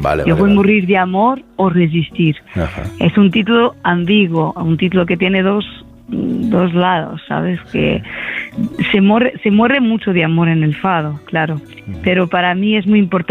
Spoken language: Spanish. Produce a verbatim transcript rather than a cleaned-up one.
Vale, Yo vale, voy a vale. morir de amor o resistir. Ajá. Es un título ambiguo, un título que tiene dos, dos lados, ¿sabes? Que se muere, se muere mucho de amor en el fado, claro. Pero para mí es muy importante